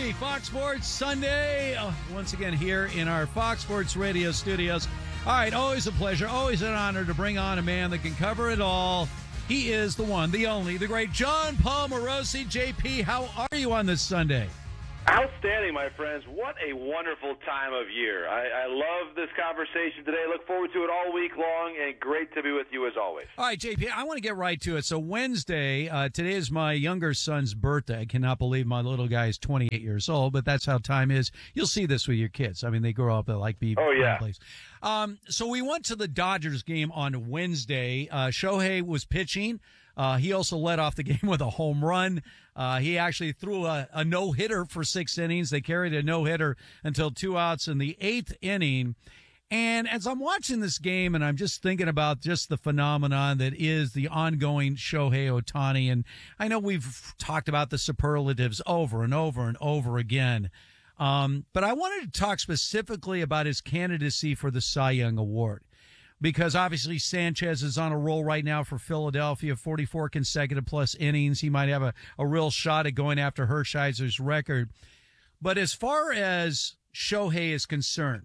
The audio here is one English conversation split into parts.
Hey, Fox Sports Sunday. Once again here in our Fox Sports Radio studios. All right, always a pleasure, always an honor to bring on a man that can cover it all. He is the one, the only, the great John Paul Morosi. JP, how are you on this Sunday? Outstanding, my friends. What a wonderful time of year. I love this conversation today. Look forward to it all week long, and great to be with you as always. All right, JP, I want to get right to it. So Wednesday, today is my younger son's birthday. I cannot believe my little guy is 28 years old, but that's how time is. You'll see this with your kids. I mean, they grow up at like be. Oh, yeah. Place. So we went to the Dodgers game on Wednesday. Shohei was pitching. He also led off the game with a home run. He actually threw a no-hitter for 6 innings. They carried a no-hitter until 2 outs in the 8th inning. And as I'm watching this game and I'm just thinking about just the phenomenon that is the ongoing Shohei Ohtani, and I know we've talked about the superlatives over and over and over again, but I wanted to talk specifically about his candidacy for the Cy Young Award. Because obviously Sanchez is on a roll right now for Philadelphia, 44 consecutive plus innings. He might have a real shot at going after Hershiser's record. But as far as Shohei is concerned,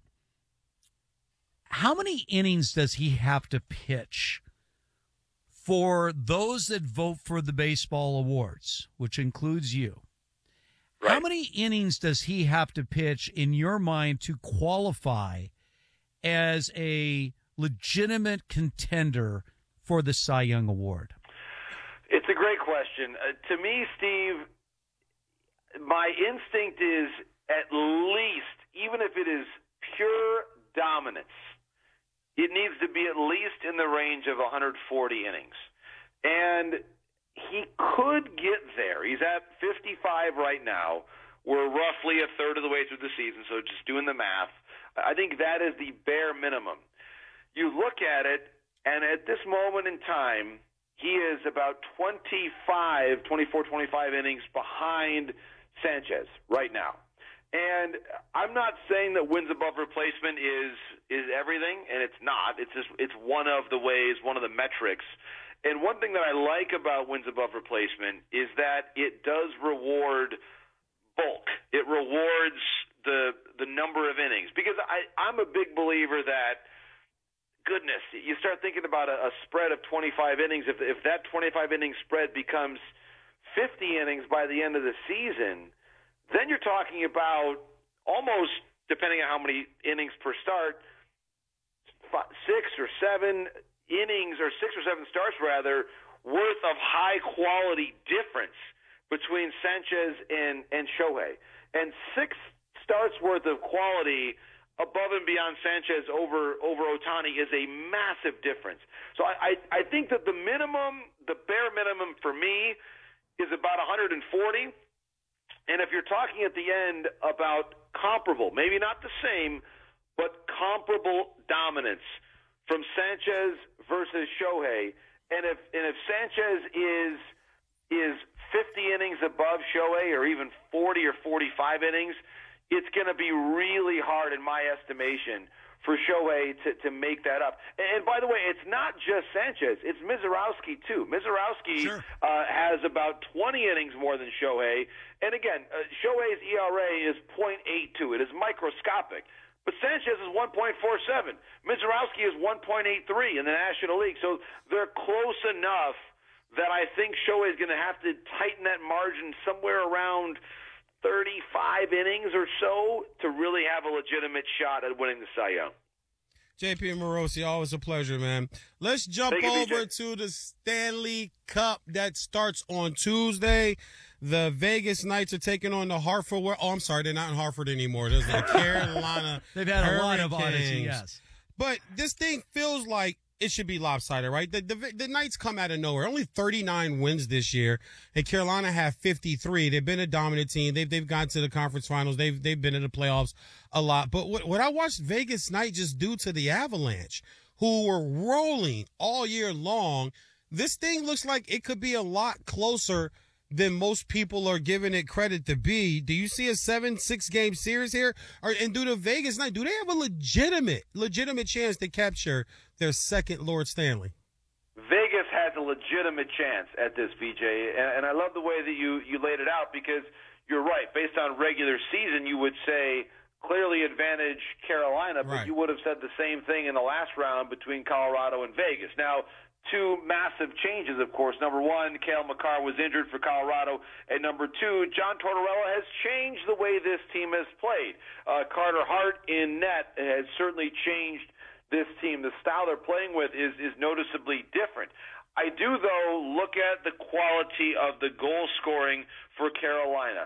how many innings does he have to pitch for those that vote for the baseball awards, which includes you? Right. How many innings does he have to pitch in your mind to qualify as a legitimate contender for the Cy Young Award? It's a great question. To me, Steve, my instinct is at least, even if it is pure dominance, it needs to be at least in the range of 140 innings. And he could get there. He's at 55 right now. We're roughly a third of the way through the season, so just doing the math, I think that is the bare minimum. You look at it, and at this moment in time, he is about 24, 25 innings behind Sanchez right now. And I'm not saying that wins above replacement is everything, and it's not. It's one of the ways, one of the metrics. And one thing that I like about wins above replacement is that it does reward bulk. It rewards the number of innings. Because I'm a big believer that, goodness, you start thinking about a spread of 25 innings. If that 25-inning spread becomes 50 innings by the end of the season, then you're talking about almost, depending on how many innings per start, 6 or 7 innings, or 6 or 7 starts rather, worth of high-quality difference between Sanchez and Shohei. And 6 starts worth of quality above and beyond Sanchez over Ohtani is a massive difference. So I think that the bare minimum for me is about 140. And if you're talking at the end about comparable, maybe not the same, but comparable dominance from Sanchez versus Shohei, and if Sanchez is 50 innings above Shohei, or even 40 or 45 innings, it's going to be really hard, in my estimation, for Shohei to make that up. And by the way, it's not just Sanchez. It's Mizorowski, too. Mizorowski Sure. Has about 20 innings more than Shohei. And again, Shohei's ERA is .82. It is microscopic. But Sanchez is 1.47. Mizorowski is 1.83 in the National League. So they're close enough that I think Shohei is going to have to tighten that margin somewhere around 35 innings or so to really have a legitimate shot at winning the Cy Young. JP Morosi, always a pleasure, man. Let's jump over to the Stanley Cup that starts on Tuesday. The Vegas Knights are taking on the Hartford. Oh, I'm sorry, they're not in Hartford anymore. There's the Carolina They've had Hurricanes. a lot of odyssey, yes. But this thing feels like it should be lopsided, right? The Knights come out of nowhere. Only 39 wins this year, and Carolina have 53. They've been a dominant team. They've gone to the conference finals. They've been in the playoffs a lot. But what I watched Vegas Knights just do to the Avalanche, who were rolling all year long, this thing looks like it could be a lot closer than most people are giving it credit to be. Do you see a 7-6 game series here? And do the Vegas Knights, do they have a legitimate chance to capture their second Lord Stanley? Vegas has a legitimate chance at this, VJ, and I love the way that you laid it out, because you're right. Based on regular season, you would say clearly advantage Carolina, but Right. you would have said the same thing in the last round between Colorado and Vegas. Now, two massive changes, of course. Number one, Cale Makar was injured for Colorado, and number two, John Tortorella has changed the way this team has played. Carter Hart in net has certainly changed this team. The style they're playing with is noticeably different. I do, though, look at the quality of the goal scoring for Carolina.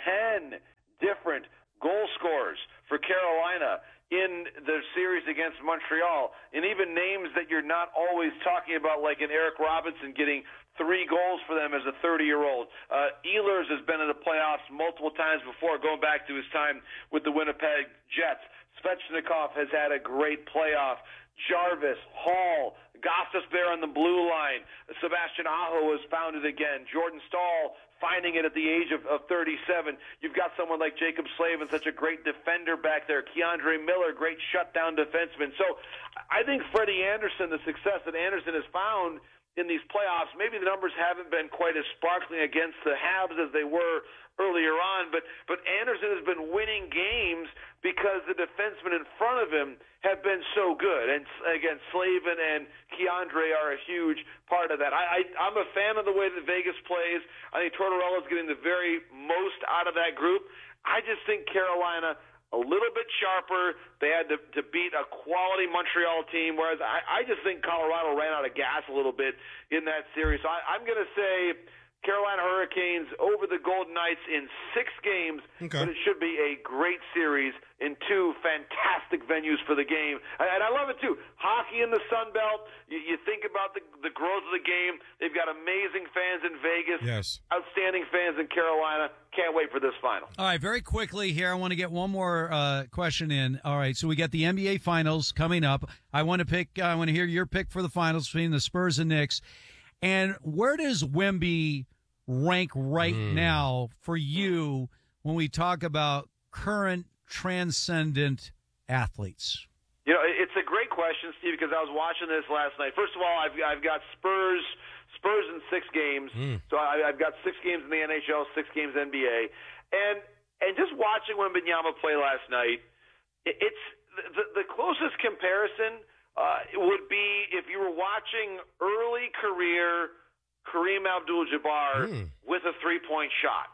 10 different goal scorers for Carolina in the series against Montreal, and even names that you're not always talking about, like an Eric Robinson getting 3 goals for them as a 30-year-old. Ehlers has been in the playoffs multiple times before, going back to his time with the Winnipeg Jets. Svechnikov has had a great playoff. Jarvis, Hall, Gostisbehere on the blue line. Sebastian Aho has found it again. Jordan Staal finding it at the age of 37. You've got someone like Jacob Slavin, such a great defender back there. Keandre Miller, great shutdown defenseman. So I think Freddie Anderson, the success that Anderson has found in these playoffs, maybe the numbers haven't been quite as sparkling against the Habs as they were earlier on, but Anderson has been winning games because the defensemen in front of him have been so good. And again, Slavin and Keandre are a huge part of that. I'm a fan of the way that Vegas plays. I think Tortorella is getting the very most out of that group. I just think Carolina a little bit sharper. They had to beat a quality Montreal team, whereas I just think Colorado ran out of gas a little bit in that series. So I'm going to say Carolina Hurricanes over the Golden Knights in 6 games, but it should be a great series in 2 fantastic venues for the game. And I love it, too. Hockey in the Sun Belt, you think about the growth of the game. They've got amazing fans in Vegas, yes, outstanding fans in Carolina. Can't wait for this final. All right, very quickly here, I want to get one more question in. All right, so we got the NBA Finals coming up. I want to hear your pick for the finals between the Spurs and Knicks. And where does Wemby rank right now for you when we talk about current transcendent athletes? You know, it's a great question, Steve, because I was watching this last night. First of all, I've got Spurs in 6 games. So I've got 6 games in the NHL, 6 games NBA. And just watching Wembanyama play last night, it's the closest comparison would be if you were watching early career Kareem Abdul-Jabbar with a 3-point shot.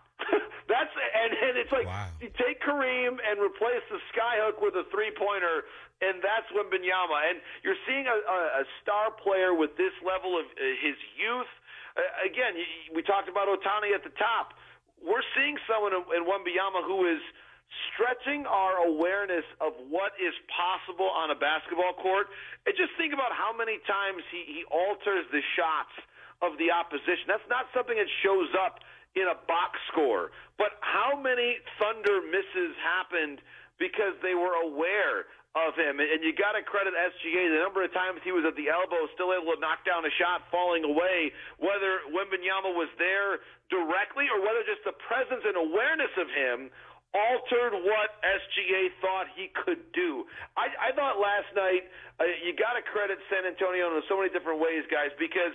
And it's like, wow. You take Kareem and replace the skyhook with a 3-pointer, and that's Wembanyama. And you're seeing a star player with this level of his youth. Again, we talked about Ohtani at the top. We're seeing someone in Wembanyama who is stretching our awareness of what is possible on a basketball court. And just think about how many times he alters the shots of the opposition. That's not something that shows up in a box score. But how many Thunder misses happened because they were aware of him? And you got to credit SGA. The number of times he was at the elbow, still able to knock down a shot, falling away, whether Wembanyama was there directly or whether just the presence and awareness of him altered what SGA thought he could do. I thought last night you got to credit San Antonio in so many different ways, guys, because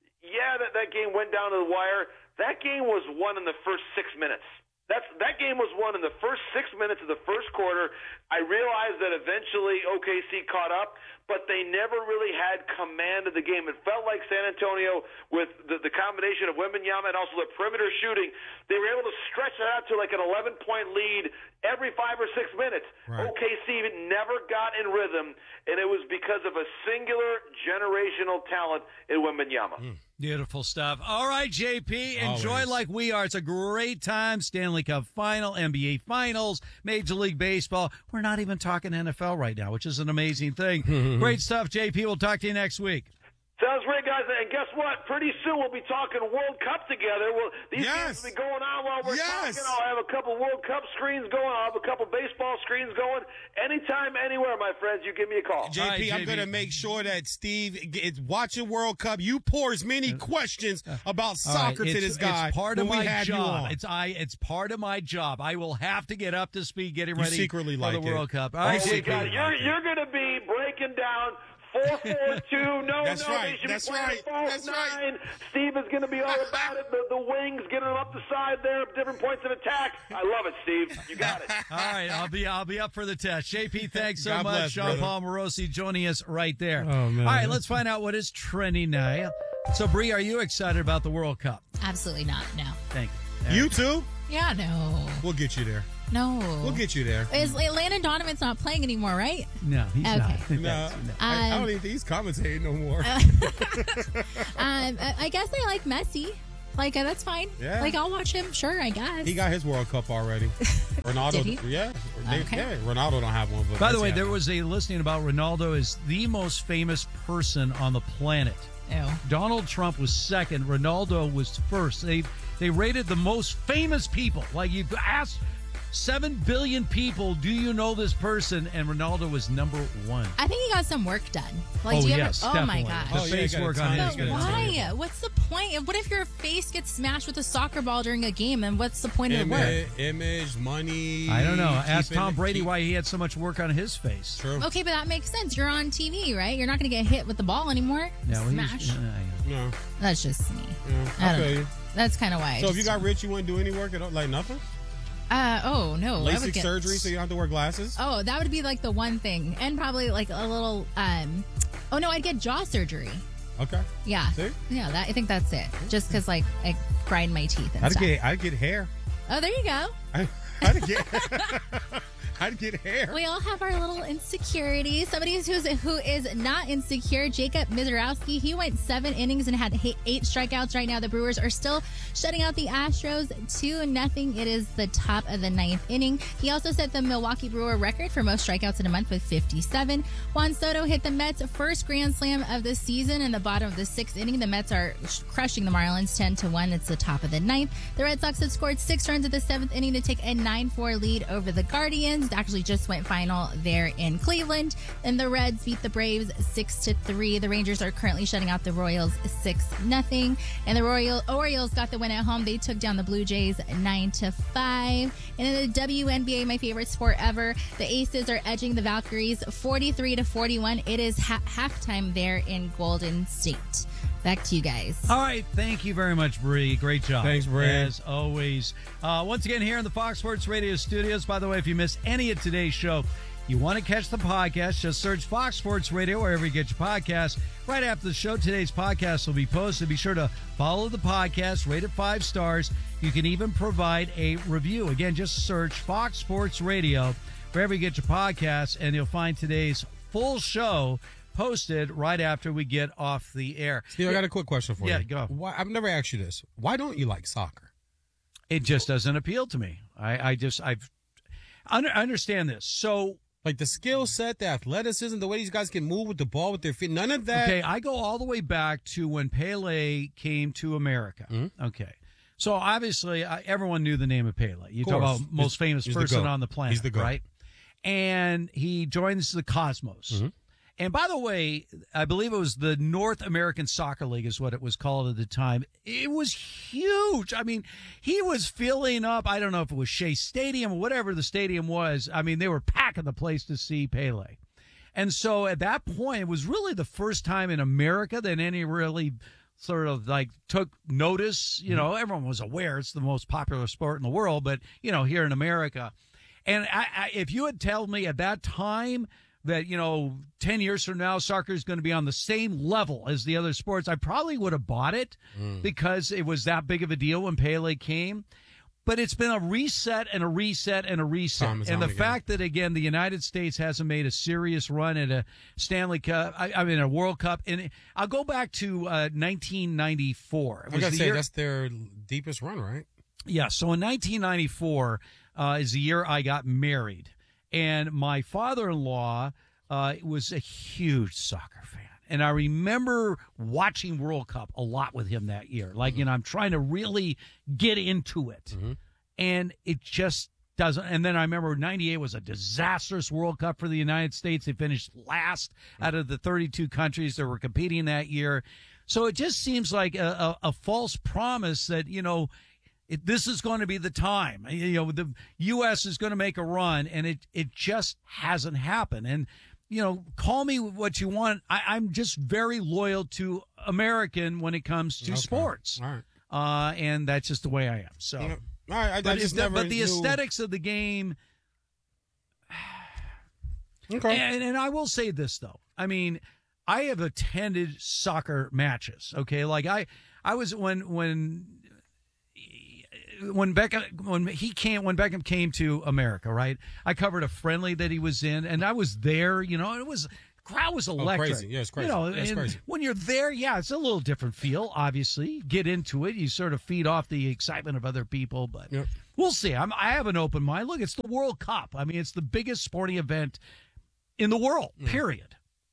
that game went down to the wire. That game was won in the first 6 minutes. That game was won in the first 6 minutes of the first quarter. I realized that eventually OKC caught up, but they never really had command of the game. It felt like San Antonio, with the combination of Wembanyama and also the perimeter shooting, they were able to stretch it out to like an 11-point lead every 5 or 6 minutes. Right. OKC never got in rhythm, and it was because of a singular generational talent in Wembanyama. Beautiful stuff. All right, JP, enjoy like we are. It's a great time. Stanley Cup Final, NBA Finals, Major League Baseball. We're not even talking NFL right now, which is an amazing thing. Great stuff, JP. We'll talk to you next week. Sounds great, guys. And guess what? Pretty soon we'll be talking World Cup together. Well, these games will be going on while we're talking. I'll have a couple World Cup screens going. I'll have a couple baseball screens going. Anytime, anywhere, my friends, you give me a call. JP, right, I'm going to make sure that Steve is watching World Cup. You pour as many questions about soccer to this guy. It's part of my job. It's part of my job. I will have to get up to speed getting ready for the World Cup. All right, JP. You're going to be breaking down 4-4-2. No, That's no, right. they should That's be playing right. false That's 9. right. Steve is going to be all about it. The wings getting them up the side there, different points of attack. I love it, Steve. You got it. All right, I'll be up for the test. JP, thanks so God much. bless, Sean brother. Paul Morosi joining us right there. Oh, man. All right, let's find out what is trending now. So, Bree, are you excited about the World Cup? Absolutely not. No. Thank you. You too? Yeah, no. We'll get you there. No. We'll get you there. Is Landon Donovan's not playing anymore, right? No, he's Okay. not. No, I don't even think he's commentating no more. I guess I like Messi. Like, that's fine. Yeah. Like, I'll watch him. Sure, I guess. He got his World Cup already. Ronaldo, Did he? yeah. Okay. Yeah, Ronaldo don't have one. But By the Messi way, has there one. was a listing about Ronaldo is the most famous person on the planet. Ew. Donald Trump was second. Ronaldo was first. They rated the most famous people. Like you asked 7 billion people, do you know this person? And Ronaldo was number one. I think he got some work done. Like, Oh, do you yes, ever? Oh my definitely. god. The Oh, yeah, face he got a work on ton his of But good. why? What's the point? What if your face gets smashed with a soccer ball during a game? And what's the point of the work? Image, money. I don't know. Ask keeping- Tom Brady keep- why he had so much work on his face. True. Okay, but that makes sense. You're on TV, right? You're not going to get hit with the ball anymore. No, Smash. No. That's just me. Yeah, I I don't feel know. you. That's kind of why. I So if just- you got rich, you wouldn't do any work at all? Like nothing? oh no, I would LASIK get surgery so you don't have to wear glasses? Oh, that would be like the one thing, and probably like a little. Oh no, I'd get jaw surgery. Okay. Yeah, See? yeah. I think that's it. Just because like I grind my teeth and stuff. I'd get hair. Oh, there you go. I'd get hair. We all have our little insecurities. Somebody who is not insecure, Jacob Mizorowski. He went 7 innings and had 8 strikeouts. Right now, the Brewers are still shutting out the Astros 2-0. It is the top of the 9th inning. He also set the Milwaukee Brewer record for most strikeouts in a month with 57. Juan Soto hit the Mets' first grand slam of the season in the bottom of the 6th inning. The Mets are crushing the Marlins 10-1. It's the top of the 9th. The Red Sox had scored 6 runs at the 7th inning to take a 9-4 lead over the Guardians. Actually just went final there in Cleveland. And the Reds beat the Braves 6-3. The Rangers are currently shutting out the Royals 6-0. And the Orioles got the win at home. They took down the Blue Jays 9-5. And in the WNBA, my favorite sport ever, the Aces are edging the Valkyries 43-41. It is halftime there in Golden State. Back to you guys. All right. Thank you very much, Bree. Great job. Thanks, Bree. As always. Once again, here in the Fox Sports Radio studios. By the way, if you missed any of today's show, you want to catch the podcast, just search Fox Sports Radio wherever you get your podcasts. Right after the show, today's podcast will be posted. Be sure to follow the podcast, rate it 5 stars. You can even provide a review. Again, just search Fox Sports Radio wherever you get your podcasts, and you'll find today's full show posted right after we get off the air. Steve, I got a quick question for you. Yeah, go. Why, I've never asked you this. Why don't you like soccer? It just doesn't appeal to me. I understand this. So, Like the skill set, the athleticism, the way these guys can move with the ball with their feet, none of that. okay, I go all the way back to when Pele came to America. Mm-hmm. Okay. So, obviously, everyone knew the name of Pele. You Of talk course. about most famous He's the person GOAT. on the planet, He's the GOAT. right? And he joins the Cosmos. Mm-hmm. And by the way, I believe it was the North American Soccer League is what it was called at the time. It was huge. I mean, he was filling up, I don't know if it was Shea Stadium or whatever the stadium was. I mean, they were packing the place to see Pele. And so at that point, it was really the first time in America that any really sort of like took notice. You know, everyone was aware it's the most popular sport in the world, but, you know, here in America. And if you had told me at that time that, 10 years from now, soccer is going to be on the same level as the other sports, I probably would have bought it because it was that big of a deal when Pele came. But it's been a reset and a reset and a reset. Time is And on the again. fact that, again, the United States hasn't made a serious run at a Stanley Cup, a World Cup. And I'll go back to 1994. It I was gotta the say, year- that's their deepest run, right? Yeah, so in 1994 is the year I got married. And my father-in-law was a huge soccer fan. And I remember watching World Cup a lot with him that year. Like, I'm trying to really get into it. And it just doesn't. And then I remember 98 was a disastrous World Cup for the United States. They finished last out of the 32 countries that were competing that year. So it just seems like a false promise that, this is going to be the time. The U.S. is going to make a run, and it just hasn't happened. And call me what you want. I'm just very loyal to American when it comes to sports. All right. And that's just the way I am. So, all right. but the aesthetics of the game. Okay. And I will say this, though. I mean, I have attended soccer matches. Okay. Like I was when Beckham came to America, right? I covered a friendly that he was in, and I was there. Crowd was electric. Crazy. Yeah, it's crazy. It's crazy. When you're there, yeah, it's a little different feel. Obviously, get into it. You sort of feed off the excitement of other people, but we'll see. I have an open mind. Look, it's the World Cup. I mean, it's the biggest sporting event in the world. Period.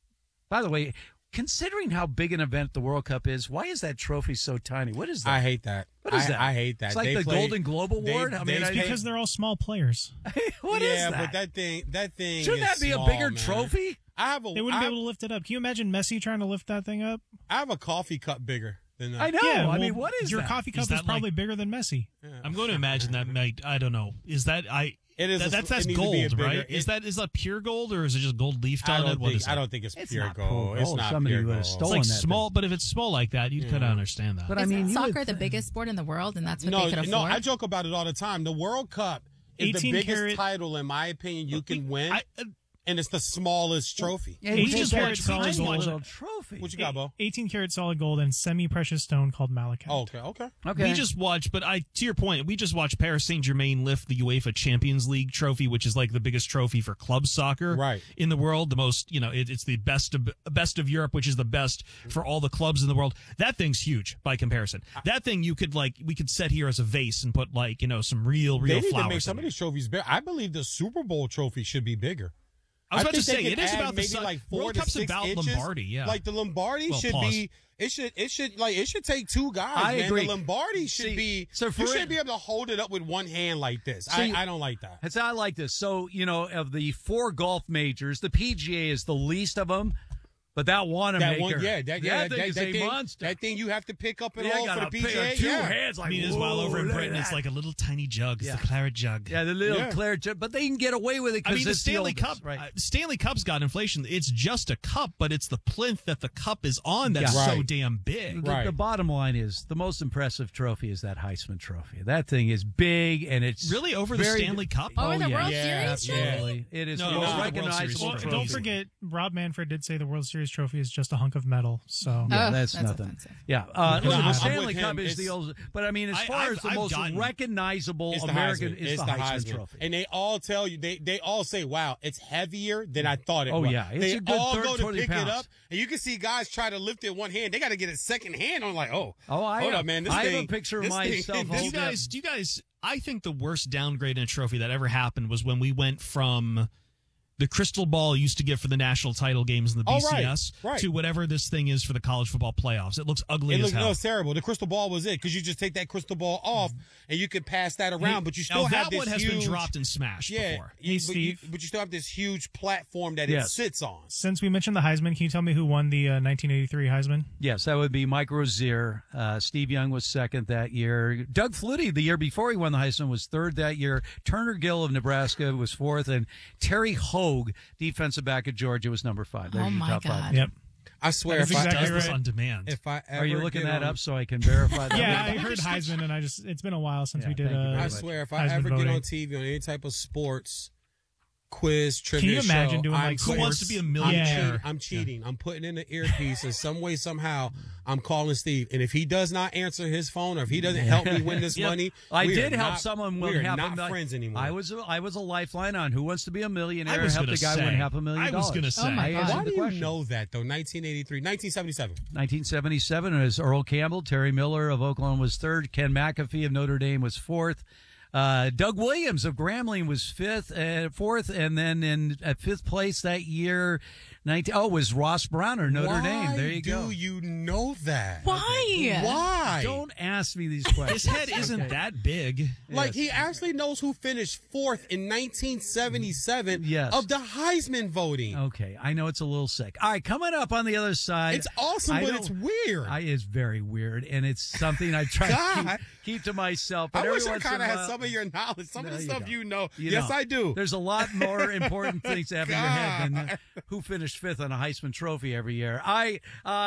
By the way, considering how big an event the World Cup is, why is that trophy so tiny? What is that? I hate that. What is that? I hate that. It's like Golden Globe Award. Because they're all small players. What is that? Yeah, but that thing. Shouldn't that be small, a bigger man. trophy? They wouldn't be able to lift it up. Can you imagine Messi trying to lift that thing up? I have a coffee cup bigger than that. I know. Yeah, I mean, what is your that? coffee cup is probably bigger than Messi. Yeah. I'm going to imagine that might. I don't know. Is that It is. That's gold, right? Is that pure gold or is it just gold leafed on it? What is it? I don't think it's pure not gold. It's not Somebody pure would have gold. stolen It's like that small, thing. but if it's small like that, you'd kind of understand that. But Isn't soccer the biggest sport in the world, and that's what they could afford? No, I joke about it all the time. The World Cup is the 18 biggest karat title, in my opinion, you can win, and it's the smallest trophy. Yeah, we just just watched watched a tiny solid little gold. trophy. What you got, Bo? 18 karat solid gold and semi-precious stone called malachite. Oh, okay. Okay. We just watched, but to your point, we just watched Paris Saint-Germain lift the UEFA Champions League trophy, which is like the biggest trophy for club soccer in the world. The most, it's the best of Europe, which is the best for all the clubs in the world. That thing's huge by comparison. That thing we could set here as a vase and put some real They need flowers. to make some of these trophies bigger. I believe the Super Bowl trophy should be bigger. I was about to think say they it could is add about the maybe size. like 4 World to Cup's 6 about inches. Lombardi, yeah. Like the Lombardi Well, should pause. be. It should take two guys. I man. agree. The Lombardi should be. So you for should be able to hold it up with one hand like this. I don't like that. I like this. So, of the 4 golf majors, the PGA is the least of them. But that Wanamaker, that thing is a monster. That thing you have to pick up and Yeah, all for the PGA. two hands. Like, Meanwhile, over in look at Britain, it's that. like a little tiny jug. It's Yeah. the claret jug. Yeah, the little Claire jug. But they can get away with it I because mean, the it's Stanley the Cup. oldest, right? Stanley Cup's got inflation. It's just a cup, but it's the plinth that the cup is on that's Yeah. so Right. damn big. The bottom line is the most impressive trophy is that Heisman Trophy. That thing is big and it's Really over the very- Stanley Cup? Over the yeah. World Yeah, Series yeah. trophy? Absolutely. It is No, the no, most the World Series recognizable trophy. trophy. Don't forget, Rob Manfred did say the World Series trophy is just a hunk of metal. So Yeah, Oh, that's that's nothing. offensive. Yeah, No, listen, I'm the with Stanley him. Cup is It's- the old. But I mean, as far as the I've most gotten- recognizable It's the American, Heisman. it's the Heisman Trophy. And they all tell you, they all say, wow, it's heavier than I thought it Oh, was. yeah. It's they a good all 30, go to 40 pick pounds. it up, and you can see guys try to lift it one hand. They got to get a second hand. I'm like, I hold up, man. This I have thing, a picture of this thing- myself this- holding Do you guys, I think the worst downgrade in a trophy that ever happened was when we went from the crystal ball used to get for the national title games in the Oh, BCS right. to whatever this thing is for the college football playoffs. It looks ugly as hell. It's terrible. The crystal ball was it because you just take that crystal ball off and you can pass that around, but you still Now, have that this one has huge, been dropped and smashed before. Hey, Steve. but you still have this huge platform that Yes. it sits on. since we mentioned the Heisman, can you tell me who won the 1983 Heisman? Yes, that would be Mike Rozier. Steve Young was second that year. Doug Flutie, the year before he won the Heisman, was third that year. Turner Gill of Nebraska was fourth, and Terry Hogue, defensive back of Georgia, was number 5. There's Oh, your my top 5. Yep. I swear, That's if I exactly Does ever, this right. on demand. if I ever Are you looking get that on- up so I can verify that? Yeah, I heard Heisman, and it's been a while since Yeah, we did. thank you very I much. swear, if I Heisman ever voting. get on TV on any type of sports quiz trivia Can you imagine show, doing, I'm like, Who wants to be a Yeah. millionaire? I'm cheating. I'm putting in an earpiece, and some way, somehow, I'm calling Steve. And if he does not answer his phone, or if he doesn't help me win this Yeah. money, I we are did help not- someone We win are half not a million. friends anymore. I was a lifeline on Who Wants to Be a Millionaire. I was helped gonna the guy say. win $500,000. I was gonna say. Oh, my I God. answered Why the do you question. know that though? 1983, 1977. 1977 is Earl Campbell. Terry Miller of Oklahoma was third. Ken McAfee of Notre Dame was fourth. Doug Williams of Grambling was fourth, and then at fifth place that year, was Ross Browner, Notre Dame. There you go. Why do you know that? Why? Why? Don't ask me these questions. His head isn't that big. Like, he actually knows who finished fourth in 1977 Yes. of the Heisman voting. Okay, I know it's a little sick. All right, coming up on the other side. It's awesome, but it's weird. It's very weird, and it's something I try to God. keep to myself. But I wish every I once in kind a of had while- some of of your knowledge. Some of the stuff don't. you know. You Yes, don't. I do. There's a lot more important things to have in your head than who finished 5th on a Heisman Trophy every year. You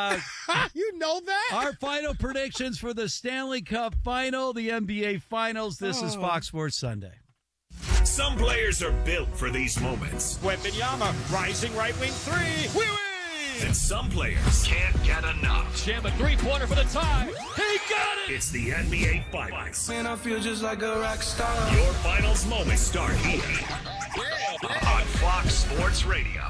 know that? Our final predictions for the Stanley Cup Final, the NBA Finals. This is Fox Sports Sunday. Some players are built for these moments. Wembanyama, rising right wing three. We win! And some players can't get enough. Jam a three-pointer for the tie. He got it! It's the NBA Finals. Man, I feel just like a rock star. Your finals moments start here on Fox Sports Radio.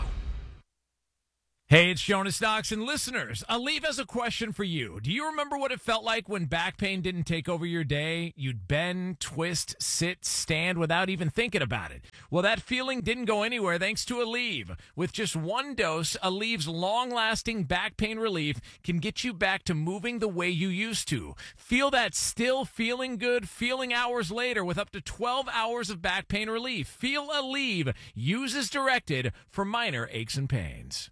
Hey, it's Jonas Knox, and listeners, Aleve has a question for you. Do you remember what it felt like when back pain didn't take over your day? You'd bend, twist, sit, stand without even thinking about it. Well, that feeling didn't go anywhere thanks to Aleve. With just one dose, Aleve's long-lasting back pain relief can get you back to moving the way you used to. Feel that still feeling good feeling hours later with up to 12 hours of back pain relief. Feel Aleve. Use as directed for minor aches and pains.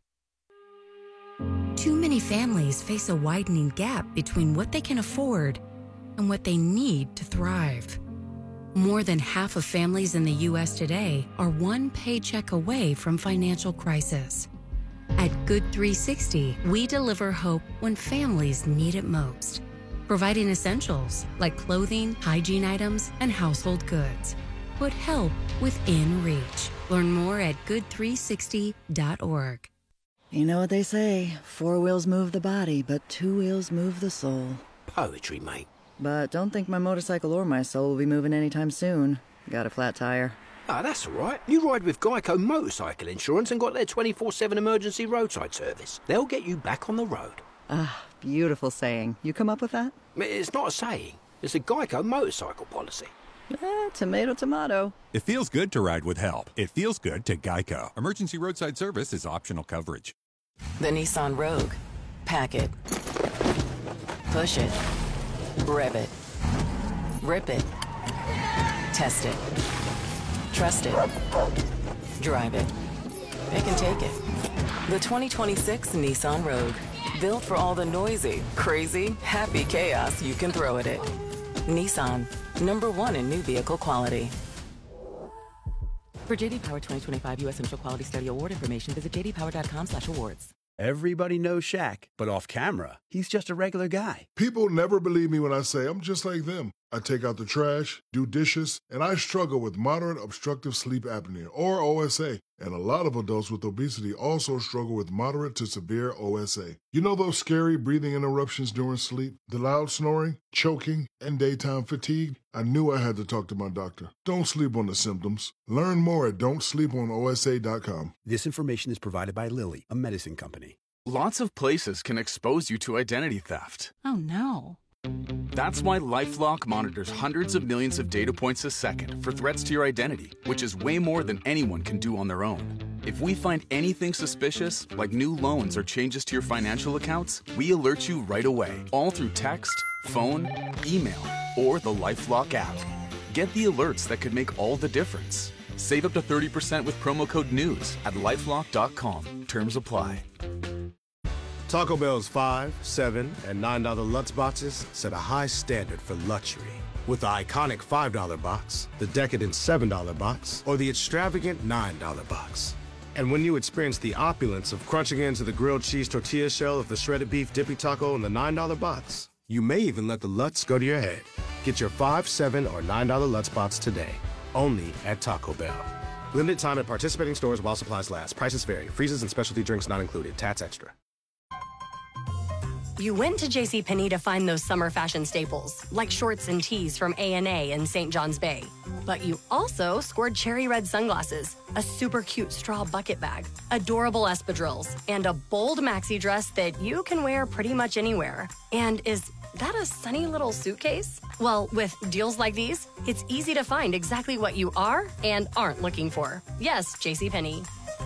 Too many families face a widening gap between what they can afford and what they need to thrive. More than half of families in the U.S. today are one paycheck away from financial crisis. At Good 360, we deliver hope when families need it most, providing essentials like clothing, hygiene items, and household goods. Put help within reach. Learn more at good360.org. You know what they say, 4 wheels move the body, but 2 wheels move the soul. Poetry, mate. But don't think my motorcycle or my soul will be moving anytime soon. Got a flat tire. Ah, that's all right. You ride with Geico Motorcycle Insurance and got their 24/7 emergency roadside service. They'll get you back on the road. Ah, beautiful saying. You come up with that? It's not a saying. It's a Geico motorcycle policy. Tomato, tomato. It feels good to ride with help. It feels good to Geico. Emergency roadside service is optional coverage. The Nissan Rogue. Pack it. Push it. Rev it. Rip it. Test it. Trust it. Drive it. It can take it. The 2026 Nissan Rogue. Built for all the noisy, crazy, happy chaos you can throw at it. Nissan. #1 in new vehicle quality. For JD Power 2025 U.S. Central Quality Study Award information, visit jdpower.com/awards. Everybody knows Shaq, but off camera, he's just a regular guy. People never believe me when I say I'm just like them. I take out the trash, do dishes, and I struggle with moderate obstructive sleep apnea, or OSA. And a lot of adults with obesity also struggle with moderate to severe OSA. You know those scary breathing interruptions during sleep? The loud snoring, choking, and daytime fatigue? I knew I had to talk to my doctor. Don't sleep on the symptoms. Learn more at don'tsleeponosa.com. This information is provided by Lilly, a medicine company. Lots of places can expose you to identity theft. Oh, no. That's why LifeLock monitors hundreds of millions of data points a second for threats to your identity, which is way more than anyone can do on their own. If we find anything suspicious, like new loans or changes to your financial accounts, we alert you right away, all through text, phone, email, or the LifeLock app. Get the alerts that could make all the difference. Save up to 30% with promo code NEWS at LifeLock.com. Terms apply. Taco Bell's $5, $7, and $9 Lutz boxes set a high standard for luxury. With the iconic $5 box, the decadent $7 box, or the extravagant $9 box. And when you experience the opulence of crunching into the grilled cheese tortilla shell of the shredded beef dippy taco in the $9 box, you may even let the Lutz go to your head. Get your $5, $7, or $9 Lutz box today, only at Taco Bell. Limited time at participating stores while supplies last. Prices vary. Freezes and specialty drinks not included. Tats extra. You went to JCPenney to find those summer fashion staples, like shorts and tees from A&A and St. John's Bay. But you also scored cherry red sunglasses, a super cute straw bucket bag, adorable espadrilles, and a bold maxi dress that you can wear pretty much anywhere. And is that a sunny little suitcase? Well, with deals like these, it's easy to find exactly what you are and aren't looking for. Yes, JCPenney.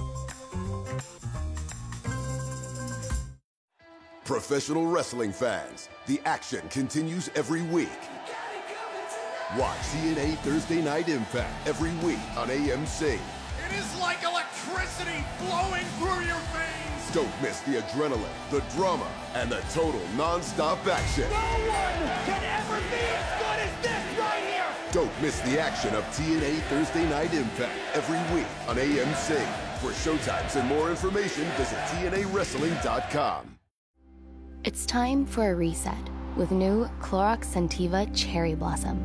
Professional wrestling fans, the action continues every week. Watch TNA Thursday Night Impact every week on AMC. It is like electricity flowing through your veins. Don't miss the adrenaline, the drama, and the total non-stop action. No one can ever be as good as this right here. Don't miss the action of TNA Thursday Night Impact every week on AMC. For showtimes and more information, visit TNAWrestling.com. It's time for a reset with new Clorox Scentiva Cherry Blossom.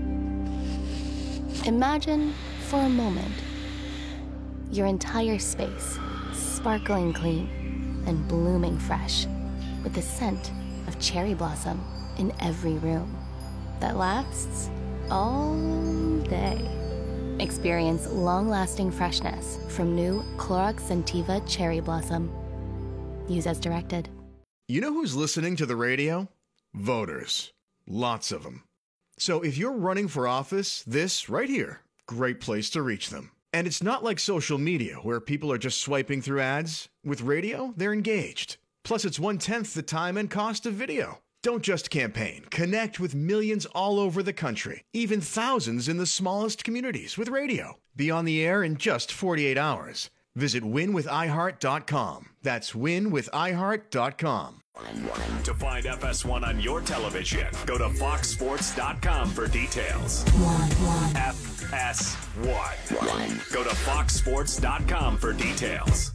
Imagine, for a moment, your entire space sparkling clean and blooming fresh with the scent of cherry blossom in every room that lasts all day. Experience long-lasting freshness from new Clorox Scentiva Cherry Blossom. Use as directed. You know who's listening to the radio? Voters. Lots of them. So if you're running for office, this right here, great place to reach them. And it's not like social media where people are just swiping through ads. With radio, they're engaged. Plus, it's 1/10 the time and cost of video. Don't just campaign. Connect with millions all over the country, even thousands in the smallest communities with radio. Be on the air in just 48 hours. Visit winwithiheart.com. That's winwithiheart.com. To find FS1 on your television, go to foxsports.com for details. FS1. Go to foxsports.com for details.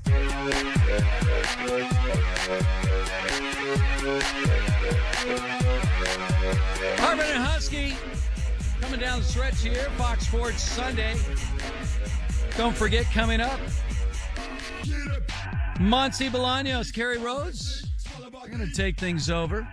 Hartman and Husky coming down the stretch here. Fox Sports Sunday. Don't forget, coming up, Monty Bolaños, Kerry Rhodes. We're going to take things over.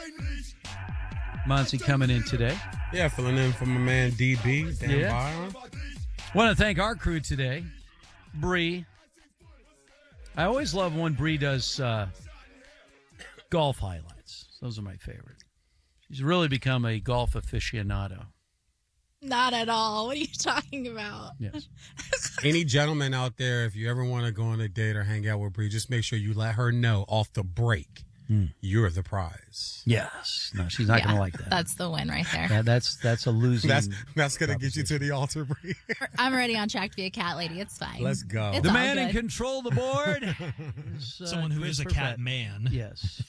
Monty coming in today. Yeah, filling in for my man DB, Dan Byron. Want to thank our crew today. Bree. I always love when Bree does golf highlights. Those are my favorite. She's really become a golf aficionado. Not at all. What are you talking about? Yes. Any gentleman out there, if you ever want to go on a date or hang out with Bree, just make sure you let her know off the break you're the prize. Yes. No, she's not going to like that. That's the win right there. Yeah, that's a losing. That's going to get you to the altar, Bree. I'm already on track to be a cat lady. It's fine. Let's go. It's the all man good. in control of the board. Someone who is a cat man. Yes.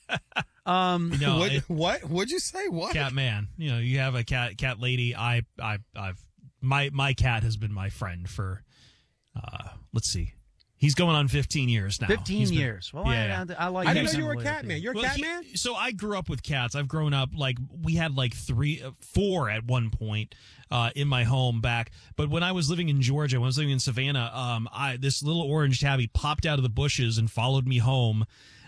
What? What'd you say? What? Cat man. You know, you have a cat lady. My cat has been my friend for, let's see. He's going on 15 years now. 15 years. Well, yeah. I like. I didn't know you were a cat man. You're a cat man? So I grew up with cats. I've grown up, we had 4 at one point in my home back. But when I was living in Georgia, when I was living in Savannah, this little orange tabby popped out of the bushes and followed me home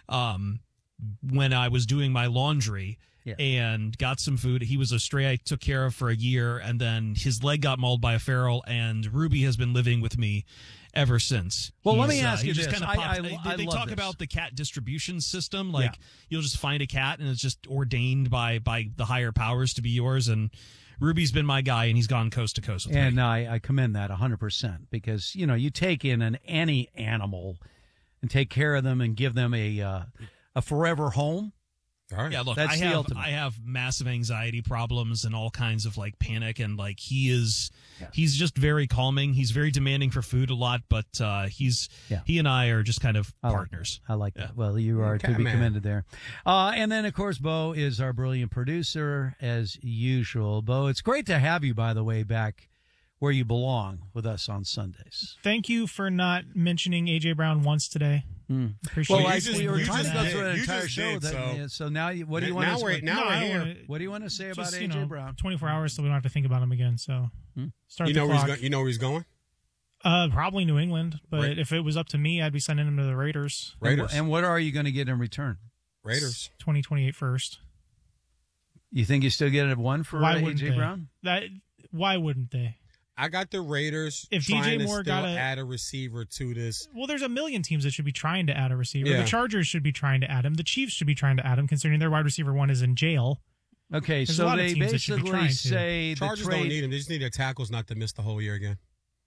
when I was doing my laundry. Yeah. And got some food. He was a stray I took care of for a year, and then his leg got mauled by a feral, and Ruby has been living with me ever since. Well, let me ask you this. They talk this. about the cat distribution system. You'll just find a cat, and it's just ordained by the higher powers to be yours, and Ruby's been my guy, and he's gone coast to coast with me. And I commend that 100% because, you take in any animal and take care of them and give them a forever home. All right. Yeah, look, That's I have massive anxiety problems and all kinds of panic, and he's just very calming. He's very demanding for food a lot, but he and I are just kind of partners. I like that. Well, you are to be commended there. And then, of course, Bo is our brilliant producer as usual. Bo, it's great to have you, by the way, back where you belong with us on Sundays. Thank you for not mentioning A.J. Brown once today. Appreciate it. We were trying to go through an entire show. So now, what do you want to say? Now we're here. What do you want to say about A.J. Brown? 24 hours, so we don't have to think about him again. So start the clock. You know where he's going? Probably New England. But if it was up to me, I'd be sending him to the Raiders. And what are you going to get in return? Raiders. 2028 first. You think you still get it one for A.J. Brown? Why wouldn't they? I got the Raiders if trying DJ Moore to still add a receiver to this. Well, there's a million teams that should be trying to add a receiver. Yeah. The Chargers should be trying to add him. The Chiefs should be trying to add him, considering their wide receiver one is in jail. Okay, there's so they basically say Chargers don't need him. They just need their tackles not to miss the whole year again.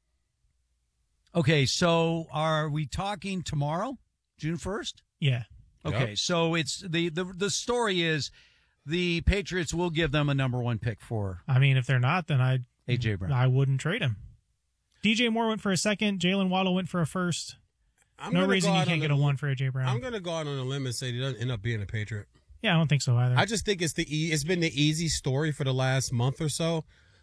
Okay, so are we talking tomorrow, June 1st? Yeah. Okay, so it's the story is the Patriots will give them a number 1 pick for. I mean, if they're not, then A.J. Brown. I wouldn't trade him. DJ Moore went for a second. Jalen Waddle went for a first. No reason you can't get a 1 for A.J. Brown. I'm going to go out on a limb and say he doesn't end up being a Patriot. Yeah, I don't think so either. I just think it's been the easy story for the last month or so.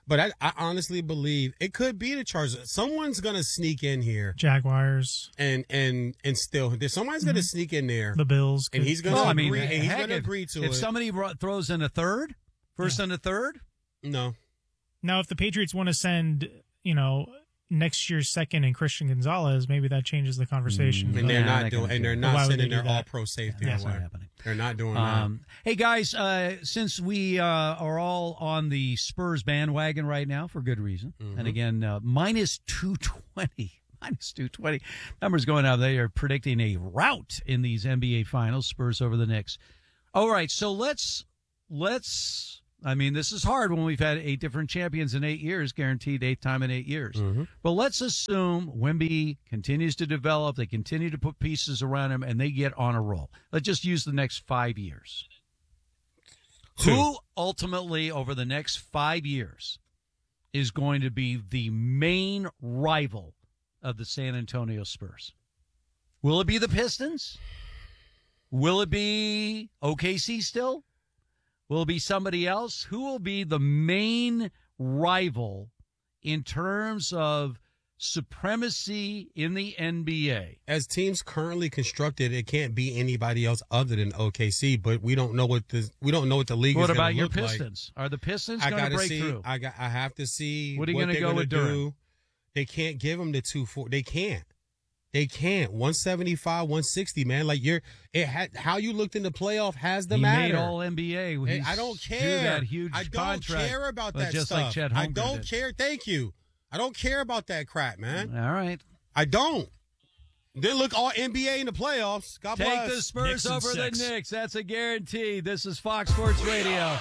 But I honestly believe it could be the Chargers. Someone's going to sneak in here. Jaguars. And still, somebody's going to sneak in there. The Bills. And he's going to agree. And he's going to agree to it. If somebody throws in a third, first and a third? No. Now, if the Patriots want to send, next year's second and Christian Gonzalez, maybe that changes the conversation. And they're not doing. And they're not sending their all-pro safety. That's not happening. They're not doing that. Hey guys, since we are all on the Spurs bandwagon right now for good reason, and again, minus 220. Minus 220. Numbers going out. They are predicting a rout in these NBA Finals. Spurs over the Knicks. All right, so let's. I mean, this is hard when we've had 8 different champions in 8 years, guaranteed 8th time in 8 years. But let's assume Wemby continues to develop, they continue to put pieces around him, and they get on a roll. Let's just use the next 5 years. Who ultimately, over the next 5 years, is going to be the main rival of the San Antonio Spurs? Will it be the Pistons? Will it be OKC still? Will it be somebody else? Who will be the main rival in terms of supremacy in the NBA? As teams currently constructed, it can't be anybody else other than OKC. But we don't know what the league is going to look like. What about your Pistons? Are the Pistons going to break through? I have to see what are you going to go with Durant? They can't give them the 2-4. They can't. They can't. 175, 160, man. Like how you looked in the playoff has the matter. He made all NBA. I don't care. That huge I don't care about that just stuff. Like Chet Holmgren I don't care. Thank you. I don't care about that crap, man. All right. I don't. They look all NBA in the playoffs. God bless. Take the Spurs over the Knicks. That's a guarantee. This is Fox Sports Radio.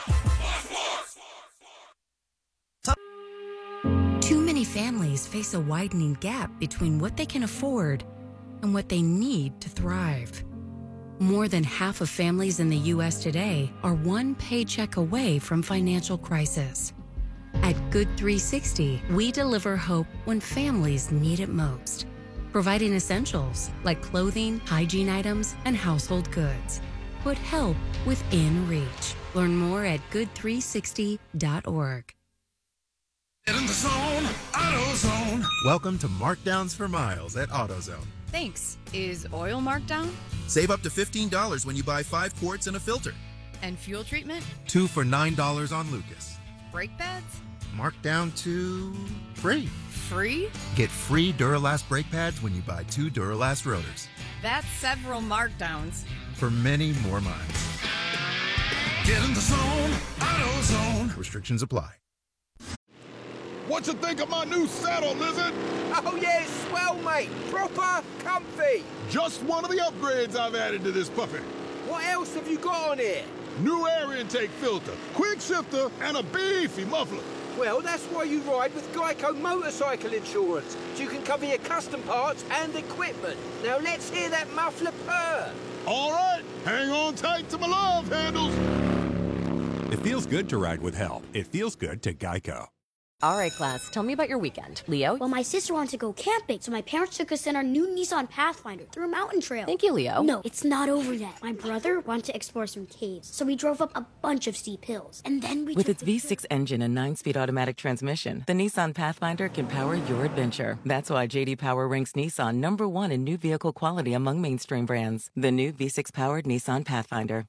Too many families face a widening gap between what they can afford and what they need to thrive. More than half of families in the U.S. today are one paycheck away from financial crisis. At Good 360, we deliver hope when families need it most, providing essentials like clothing, hygiene items, and household goods. Put help within reach. Learn more at good360.org. Get in the zone, AutoZone. Welcome to Markdowns for Miles at AutoZone. Thanks. Is oil marked down? Save up to $15 when you buy 5 quarts and a filter. And fuel treatment? 2 for $9 on Lucas. Brake pads? Marked down to free. Free? Get free Duralast brake pads when you buy 2 Duralast rotors. That's several markdowns. For many more miles. Get in the zone, AutoZone. Restrictions apply. What you think of my new saddle, Lizard? Oh, yeah, it's swell, mate. Proper comfy. Just one of the upgrades I've added to this puppy. What else have you got on here? New air intake filter, quick shifter, and a beefy muffler. Well, that's why you ride with Geico Motorcycle Insurance, so you can cover your custom parts and equipment. Now let's hear that muffler purr. All right, hang on tight to my love handles. It feels good to ride with help. It feels good to Geico. All right, class, tell me about your weekend. Leo? Well, my sister wanted to go camping, so my parents took us in our new Nissan Pathfinder through a mountain trail. Thank you, Leo. No, it's not over yet. My brother wanted to explore some caves, so we drove up a bunch of steep hills. And then we With its V6 engine and 9-speed automatic transmission, the Nissan Pathfinder can power your adventure. That's why J.D. Power ranks Nissan #1 in new vehicle quality among mainstream brands. The new V6-powered Nissan Pathfinder.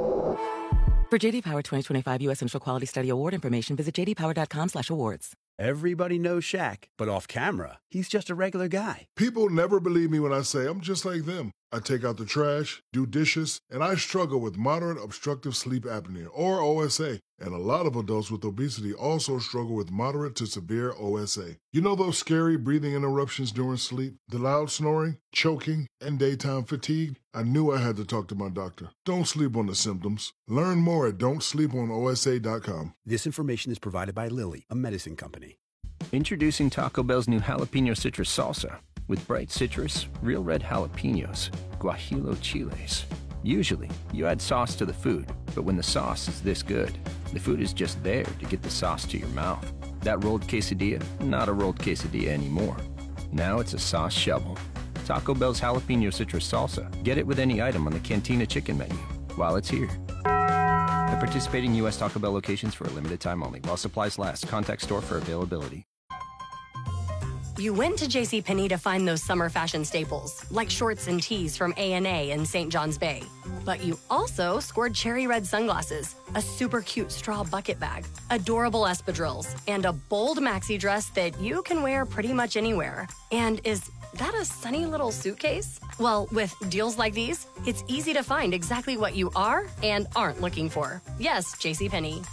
For J.D. Power 2025 U.S. Central Quality Study Award information, visit jdpower.com/awards. Everybody knows Shaq, but off camera, he's just a regular guy. People never believe me when I say I'm just like them. I take out the trash, do dishes, and I struggle with moderate obstructive sleep apnea, or OSA. And a lot of adults with obesity also struggle with moderate to severe OSA. You know those scary breathing interruptions during sleep? The loud snoring, choking, and daytime fatigue? I knew I had to talk to my doctor. Don't sleep on the symptoms. Learn more at don'tsleeponosa.com. This information is provided by Lilly, a medicine company. Introducing Taco Bell's new Jalapeno Citrus Salsa. With bright citrus, real red jalapenos, guajillo chiles. Usually, you add sauce to the food, but when the sauce is this good, the food is just there to get the sauce to your mouth. That rolled quesadilla, not a rolled quesadilla anymore. Now it's a sauce shovel. Taco Bell's Jalapeno Citrus Salsa. Get it with any item on the Cantina Chicken menu while it's here. At participating U.S. Taco Bell locations for a limited time only. While supplies last. Contact store for availability. You went to JCPenney to find those summer fashion staples, like shorts and tees from A&A in St. John's Bay. But you also scored cherry red sunglasses, a super cute straw bucket bag, adorable espadrilles, and a bold maxi dress that you can wear pretty much anywhere. And is that a sunny little suitcase? Well, with deals like these, it's easy to find exactly what you are and aren't looking for. Yes, JCPenney.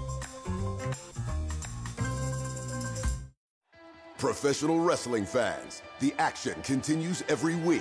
Professional wrestling fans, the action continues every week.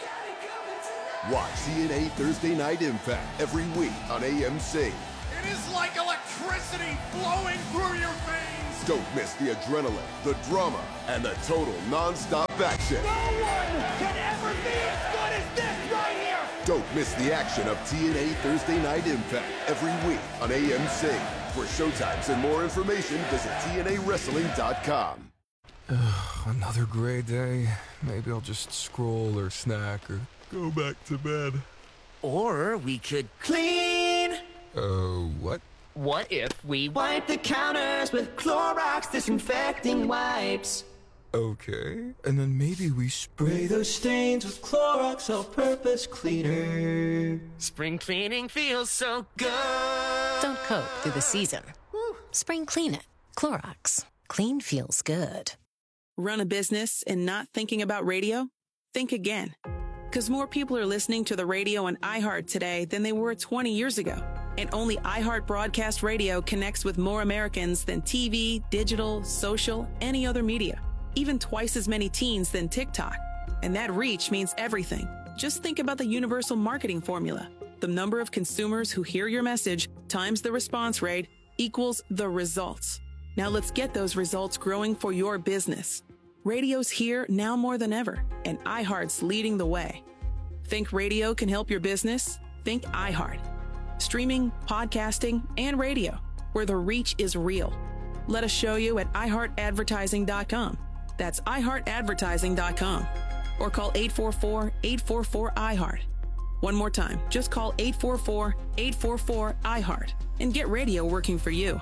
Watch TNA Thursday Night Impact every week on AMC. It is like electricity flowing through your veins. Don't miss the adrenaline, the drama, and the total non-stop action. No one can ever be as good as this right here. Don't miss the action of TNA Thursday Night Impact every week on AMC. For showtimes and more information, visit TNAWrestling.com. Another gray day. Maybe I'll just scroll or snack or go back to bed. Or we could clean. What? What if we wipe the counters with Clorox disinfecting wipes? Okay, and then maybe we spray those stains with Clorox all-purpose cleaner. Spring cleaning feels so good. Don't cope through the season. Spring clean it. Clorox. Clean feels good. Run a business and not thinking about radio? Think again. Because more people are listening to the radio on iHeart today than they were 20 years ago. And only iHeart Broadcast Radio connects with more Americans than TV, digital, social, any other media. Even twice as many teens than TikTok. And that reach means everything. Just think about the universal marketing formula. The number of consumers who hear your message times the response rate equals the results. Now let's get those results growing for your business. Radio's here now more than ever, and iHeart's leading the way. Think radio can help your business? Think iHeart. Streaming, podcasting, and radio, where the reach is real. Let us show you at iHeartAdvertising.com. That's iHeartAdvertising.com. Or call 844-844-iHeart. One more time, just call 844-844-iHeart and get radio working for you.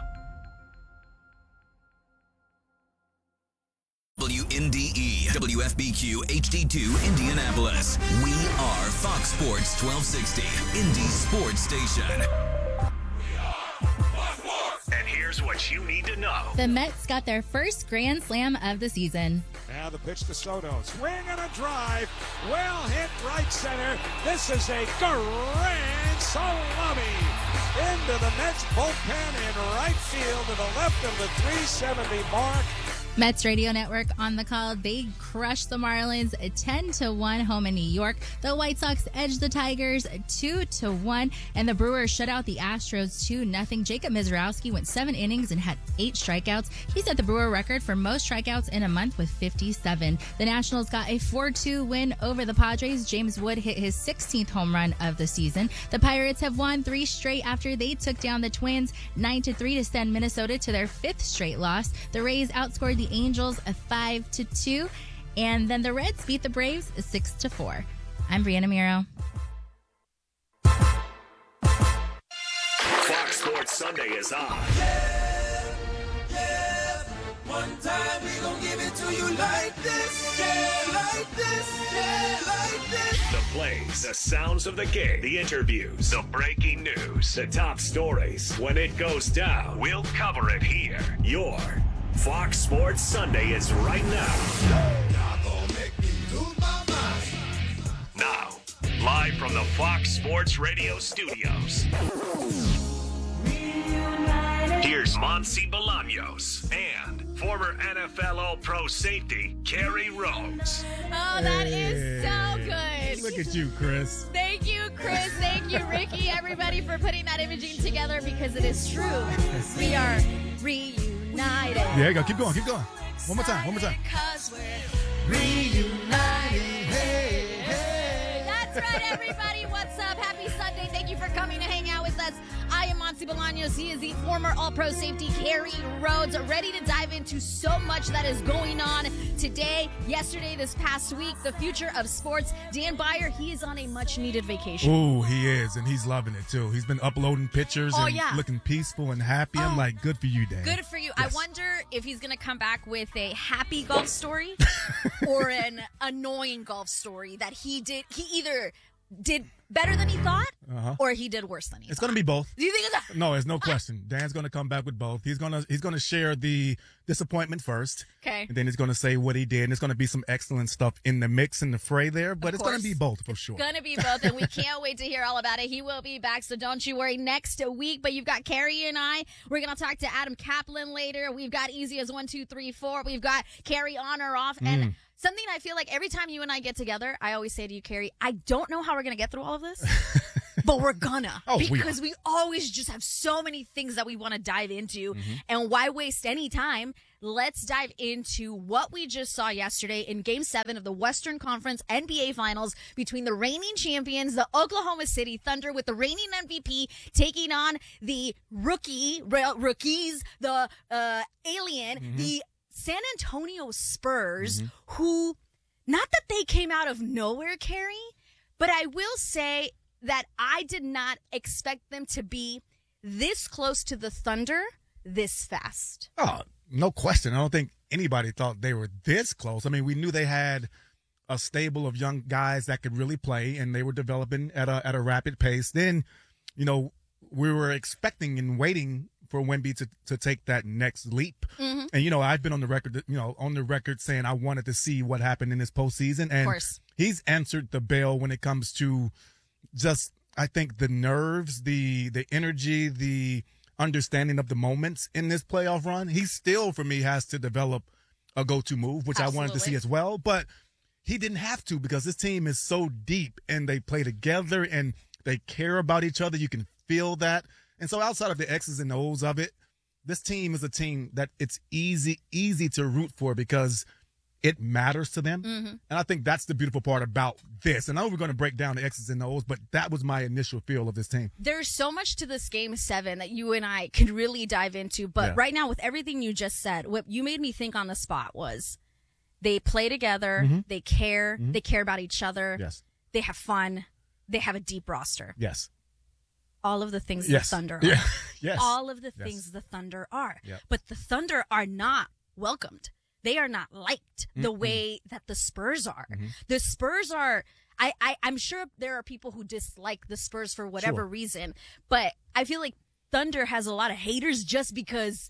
WNDE, WFBQ, HD2, Indianapolis. We are Fox Sports 1260, Indy's sports station. And here's what you need to know. The Mets got their first Grand Slam of the season. Now the pitch to Soto. Swing and a drive. Well hit right center. This is a grand salami into the Mets bullpen in right field to the left of the 370 mark. Mets Radio Network on the call. They crushed the Marlins 10-1 home in New York. The White Sox edged the Tigers 2-1, and the Brewers shut out the Astros 2-0. Jacob Misiorowski went 7 innings and had 8 strikeouts. He set the Brewer record for most strikeouts in a month with 57. The Nationals got a 4-2 win over the Padres. James Wood hit his 16th home run of the season. The Pirates have won 3 straight after they took down the Twins 9-3 to send Minnesota to their 5th straight loss. The Rays outscored the Angels 5-2, and then the Reds beat the Braves 6-4. I'm Brianna Miro. Fox Sports Sunday is on. One time we gon' give it to you like this, like this, like this. The plays, the sounds of the game, the interviews, the breaking news, the top stories. When it goes down, we'll cover it here. Your Fox Sports Sunday is right now. Now, live from the Fox Sports Radio studios. Here's Monsi Bolaños and former NFL All-Pro safety Kerry Rhodes. Oh, that is so good. Look at you, Chris. Thank you, Chris. Thank you, Ricky, everybody, for putting that imaging together because it is true. We are reunited. There you go. Keep going. Keep going. One more time. Because we're reunited. Hey. That's right, everybody. What's up? Happy Sunday. Thank you for coming to hang out with us. I am Monty Bolaños. He is the former All-Pro safety, Kerry Rhodes, ready to dive into so much that is going on today, yesterday, this past week, the future of sports. Dan Byer, he is on a much-needed vacation. Ooh, he is, and he's loving it, too. He's been uploading pictures and looking peaceful and happy. I'm like, good for you, Dan. Good for you. Yes. I wonder if he's going to come back with a happy golf story or an annoying golf story that he either did better than he thought or he did worse than he thought. It's going to be both. Do you think it's No, there's no question. Dan's going to come back with both. He's going to share the disappointment first. Okay. And then he's going to say what he did. And there's going to be some excellent stuff in the mix, in the fray there. But it's going to be both for sure. Going to be both. And we can't wait to hear all about it. He will be back, so don't you worry, next week. But you've got Carrie and I. We're going to talk to Adam Kaplan later. We've got Easy as 1, 2, 3, 4. We've got Carrie on or off. And something I feel like every time you and I get together, I always say to you, Carrie, I don't know how we're going to get through all of this, but we're gonna. Because we always just have so many things that we want to dive into. And why waste any time? Let's dive into what we just saw yesterday in Game 7 of the Western Conference NBA Finals between the reigning champions, the Oklahoma City Thunder, with the reigning MVP taking on the rookies, the alien, the San Antonio Spurs, who, not that they came out of nowhere, Carrie, but I will say that I did not expect them to be this close to the Thunder this fast. Oh, no question. I don't think anybody thought they were this close. I mean, we knew they had a stable of young guys that could really play, and they were developing at a rapid pace. Then, we were expecting and waiting for Wemby to take that next leap. And, I've been on the record, saying I wanted to see what happened in this postseason. And of course, he's answered the bell when it comes to just, I think, the nerves, the energy, the understanding of the moments in this playoff run. He still, for me, has to develop a go-to move, which I wanted to see as well. But he didn't have to, because this team is so deep and they play together and they care about each other. You can feel that. And so outside of the X's and O's of it, this team is a team that it's easy to root for because it matters to them. And I think that's the beautiful part about this. And I know we're going to break down the X's and O's, but that was my initial feel of this team. There's so much to this Game 7 that you and I could really dive into. But right now, with everything you just said, what you made me think on the spot was they play together, they care about each other, they have fun, they have a deep roster. Yes. All of the things the Thunder are. Yes. All of the things the Thunder are. But the Thunder are not welcomed. They are not liked the way that the Spurs are. The Spurs are, I'm sure there are people who dislike the Spurs for whatever reason, but I feel like Thunder has a lot of haters just because,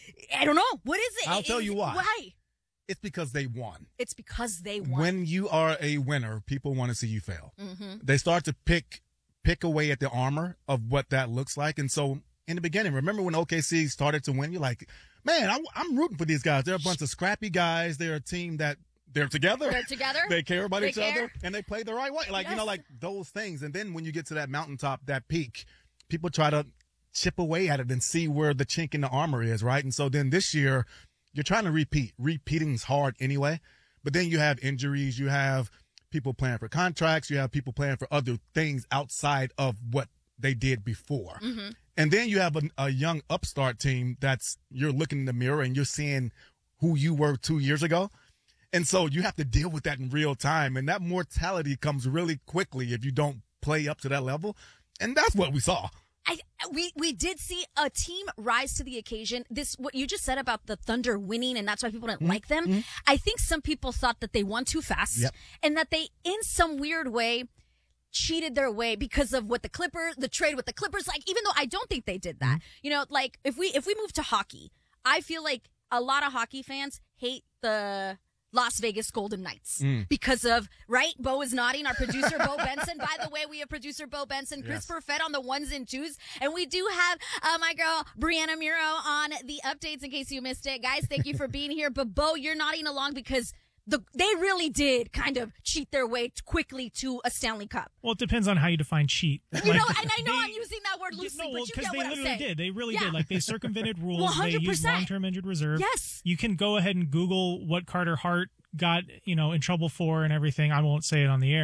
I don't know. What is it? I'll tell you why. Why? It's because they won. It's because they won. When you are a winner, people want to see you fail. They start to pick away at the armor of what that looks like. And so in the beginning, remember when OKC started to win, you're like, man, I'm rooting for these guys. They're a bunch of scrappy guys. They're a team that they're together. They're together. They care about each other, and they play the right way. Like, like those things. And then when you get to that mountaintop, that peak, people try to chip away at it and see where the chink in the armor is, right? And so then this year, you're trying to repeat. Repeating is hard anyway. But then you have injuries. You have people playing for contracts. You have people playing for other things outside of what they did before. And then you have a young upstart team you're looking in the mirror and you're seeing who you were 2 years ago. And so you have to deal with that in real time. And that mortality comes really quickly if you don't play up to that level. And that's what we saw. We did see a team rise to the occasion. What you just said about the Thunder winning, and that's why people didn't like them. I think some people thought that they won too fast and that they, in some weird way, cheated their way because of what the trade with the Clippers, like, even though I don't think they did that. Like if we move to hockey, I feel like a lot of hockey fans hate the Las Vegas Golden Knights because of, right? Bo is nodding, our producer, Bo Benson. By the way, we have producer Bo Benson, Chris Perfett on the ones and twos. And we do have my girl, Brianna Muro, on the updates in case you missed it. Guys, thank you for being here. But Bo, you're nodding along because they really did kind of cheat their way quickly to a Stanley Cup. Well, it depends on how you define cheat. And I know I'm using that word loosely, but you get what I'm saying. Because they literally did. They really did. Like, they circumvented rules. 100%. They used long-term injured reserve. Yes. You can go ahead and Google what Carter Hart got, in trouble for and everything. I won't say it on the air.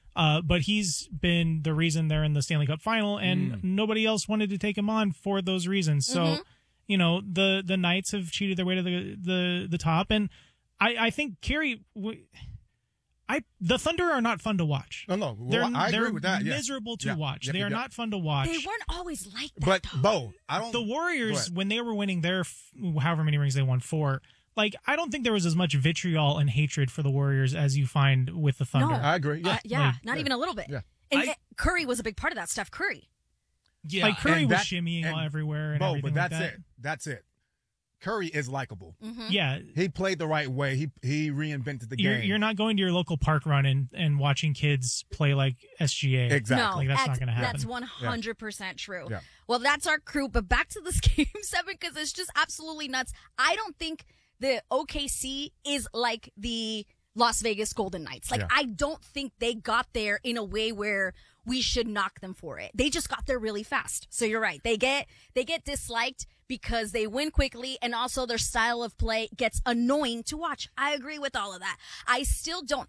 But he's been the reason they're in the Stanley Cup final, and nobody else wanted to take him on for those reasons. So, you know, the Knights have cheated their way to the top, and I think Carey. The Thunder are not fun to watch. No. Well, I agree with that. Miserable to watch. They are not fun to watch. They weren't always like that. But though. Bo, the Warriors, when they were winning their however many rings they won, 4. Like, I don't think there was as much vitriol and hatred for the Warriors as you find with the Thunder. I agree. Yeah, not even a little bit. Yeah. And Curry was a big part of that. Steph Curry. Yeah, like Curry was shimmying everywhere and everything. But that's like that. it. That's it. Curry is likable. Yeah. He played the right way. He reinvented the game. You're not going to your local park run and watching kids play like SGA. Exactly. Like, that's not going to happen. That's 100% true. Yeah. Well, that's our crew. But back to this Game 7 because it's just absolutely nuts. I don't think the OKC is like the Las Vegas Golden Knights. Like, I don't think they got there in a way where we should knock them for it. They just got there really fast. So you're right. They get disliked because they win quickly, and also their style of play gets annoying to watch. I agree with all of that. I still don't